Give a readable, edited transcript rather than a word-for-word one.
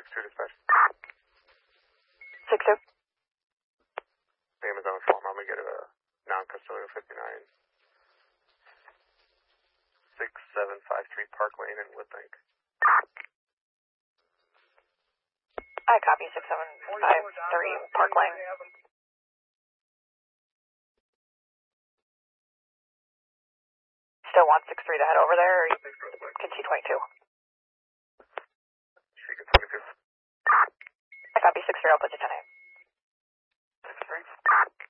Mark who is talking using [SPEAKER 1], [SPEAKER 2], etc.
[SPEAKER 1] 6-2 dispatch.
[SPEAKER 2] 6-2.
[SPEAKER 1] Name is on the phone. I'm going to get a non-custodial 59. 6753 Park Lane in Woodbank.
[SPEAKER 2] I copy 6753 Park Lane. Still want 6-3 to head over there, or continue 22?
[SPEAKER 1] She can 22.
[SPEAKER 2] I copy 6-3, I'll put you 10-8.
[SPEAKER 1] 6-3.